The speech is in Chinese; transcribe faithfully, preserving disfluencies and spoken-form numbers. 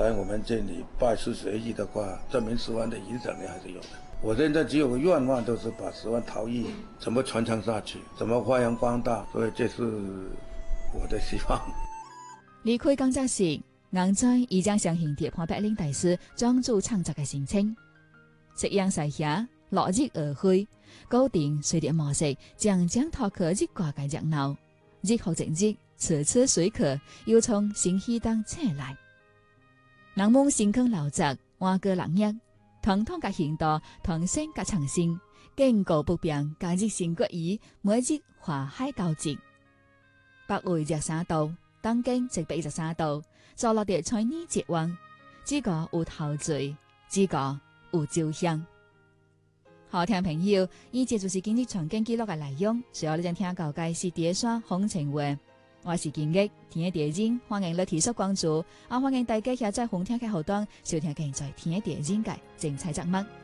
来我们这里拜师学艺的话，证明十万的影响力还是有的。我现在只有个愿望，就是把十万陶艺怎么传承下去，怎么发扬光大，所以这是我的希望。 離開工作時，硬在已將上行碟判百領大師莊主創作嘅心情，夕陽西下，落日而去，高定隨着模式，將將托殼日掛嘅熱鬧，日學整日，此次水課要從新氣當車來。人夢新坑老宅，換個人約，統統嘅行道，同聲嘅長線，經過不變，加日新國語，每日華海交集。北緯廿三度。東經一百一十三度，坐落地在呢節灣，只個有頭嘴，只個有酒香。好聽朋友，以節就是今日場景記錄嘅內容，隨後你將聽到嘅是碟山風情話，我是今日聽嘅碟人，歡迎你提出關注，啊歡迎大家下載紅聽嘅後端，收聽現在聽嘅碟人嘅精彩節目。